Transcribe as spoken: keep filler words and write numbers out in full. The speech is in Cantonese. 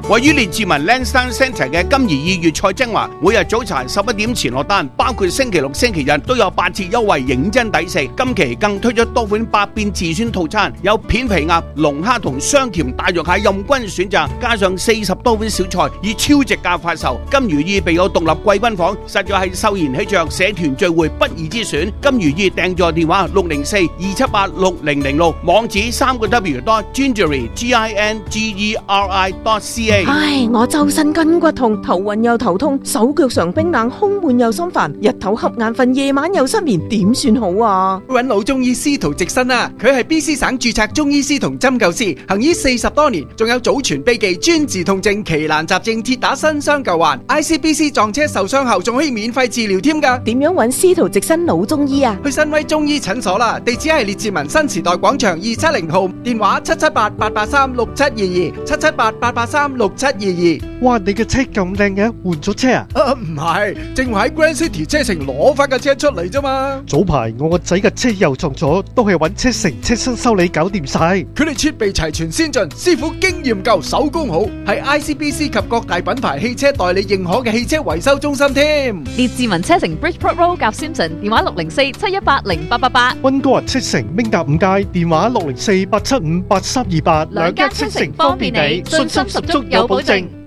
位於列治文 Lansdowne Centre 嘅金怡意粵菜精華，每日早茶十一點前落單，包括星期六、星期日都有八折優惠，認真抵食。今期更推出多款百變自選套餐，有片皮鴨、龍蝦同雙甜大肉蟹任君選擇，加上四十多款小菜，以超值價發售。金如意備有獨立貴賓房，實在係秀賢喜鵲社團聚會不二之選。金如意訂座電話六零四二七八六零零六，網址三個 W dot gingery G I N G E R I dot C A。 唉，我周身筋骨痛，頭暈又頭痛，手腳常冰冷，胸悶又心煩，日頭瞌眼瞓，夜晚又失眠，點算好啊？ 揾老中醫司徒直新啊，佢係 B C 省註冊中醫師同針灸師，行醫四十多年，仲有祖傳秘技專治痛症、奇難雜症、鐵打新傷舊患 ，I C B C 撞車受傷後仲可以免費治療添噶。 點樣揾司徒直新老中醫啊？ 去新威中醫診所啦，地址係列治文新時代廣場二七零號，電話七七八八八三六七二二，七七八八八三六七二二。 哇，你嘅車咁靚嘅，換咗車啊？ 啊，唔係，正話喺 Grand City 車城攞翻架車出嚟啫嘛。 早排我個仔嘅車又撞咗，都係揾車城車身修理搞掂晒。 佢哋設備齊全先進，師傅經驗夠，手工好，係 I C B C 及各大品牌汽車代理認可嘅汽車維修中心添。 列治文車城 Bridgeport Road 夾 Simpson， 電話六零四七一八零八八八。 溫哥華車城明達五街，電話六零四八七五八三二八。 兩間車城方便你，信心十足有保證。